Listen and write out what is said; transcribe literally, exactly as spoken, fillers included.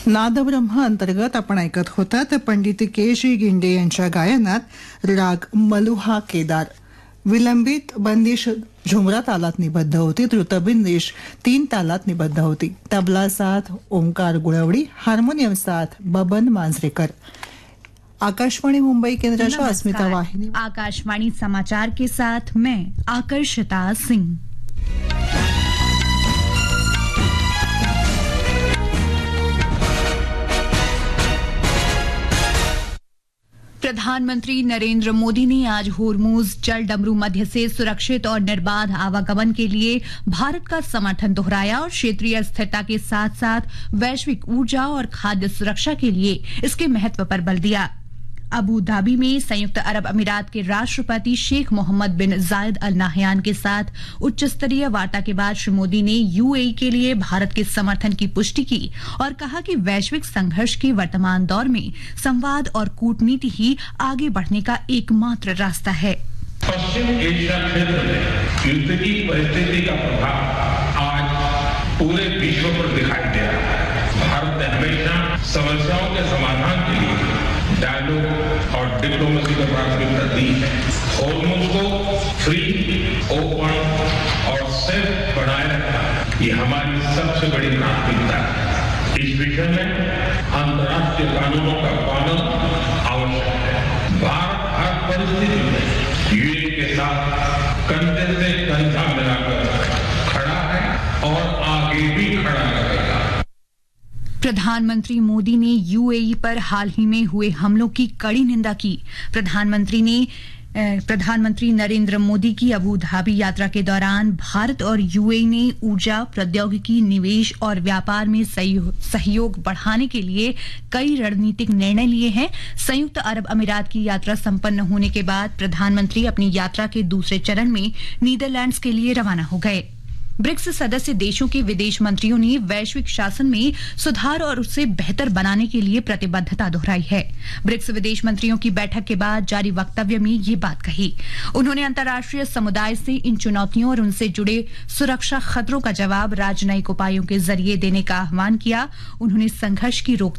नादब्रह्म अंतर्गत आपण ऐकत होतात पंडित के जी गिंडे यांच्या गायनात राग मलुहा केदार. विलंबित बंदिश झुमरा तालात निबद्ध होती. द्रुतबिंदिश तीन तालात निबद्ध होती. तबला साथ ओंकार गुळवडी, हार्मोनियम साथ बबन मांजरेकर. आकाशवाणी मुंबई केंद्राच्या अस्मिता वाहिनी. आकाशवाणी समाचार के साथ मैं आकर्षिता सिंह. प्रधानमंत्री नरेंद्र मोदी ने आज होर्मुज जल डमरू मध्य से सुरक्षित और निर्बाध आवागमन के लिए भारत का समर्थन दोहराया और क्षेत्रीय स्थिरता के साथ साथ वैश्विक ऊर्जा और खाद्य सुरक्षा के लिए इसके महत्व पर बल दिया. अबू धाबी में संयुक्त अरब अमीरात के राष्ट्रपति शेख मोहम्मद बिन जायद अल नाहयान के साथ उच्च स्तरीय वार्ता के बाद श्री मोदी ने यूएई के लिए भारत के समर्थन की पुष्टि की और कहा कि वैश्विक संघर्ष के वर्तमान दौर में संवाद और कूटनीति ही आगे बढ़ने का एकमात्र रास्ता है. पश्चिम एशिया क्षेत्र में युद्ध की परिस्थिति का प्रभाव आज पूरे विश्व पर दिखाई दे रहा है. भारत ने हमेशा समस्याओं के समाधान के लिए डायलॉग और डिप्लोमेसी को प्राथमिकता दी है. होर्मुज को फ्री, ओपन और सेफ बनाए रखना ये हमारी सबसे बड़ी प्राथमिकता है. इस विषय में अंतर्राष्ट्रीय कानूनों का पालन आवश्यक है. भारत हर परिस्थिति में यूएई के साथ कंधे से कंधा मिलाकर खड़ा है और आगे भी खड़ा रहेगा. प्रधानमंत्री मोदी ने यूएई पर हाल ही में हुए हमलों की कड़ी निंदा की. प्रधानमंत्री ने प्रधानमंत्री नरेंद्र मोदी की अबू धाबी यात्रा के दौरान भारत और यूएई ने ऊर्जा, प्रौद्योगिकी, निवेश और व्यापार में सहयोग बढ़ाने के लिए कई रणनीतिक निर्णय लिए हैं. संयुक्त अरब अमीरात की यात्रा संपन्न होने के बाद प्रधानमंत्री अपनी यात्रा के दूसरे चरण में नीदरलैंड्स के लिए रवाना हो गए. ब्रिक्स सदस्य देशों के विदेश मंत्रियों ने वैश्विक शासन में सुधार और उसे बेहतर बनाने के लिए प्रतिबद्धता दोहराई है. ब्रिक्स विदेश मंत्रियों की बैठक के बाद जारी वक्तव्य में ये बात कही. उन्होंने अंतर्राष्ट्रीय समुदाय से इन चुनौतियों और उनसे जुड़े सुरक्षा खतरों का जवाब राजनयिक उपायों के जरिए देने का आह्वान किया. उन्होंने संघर्ष की रोकथाम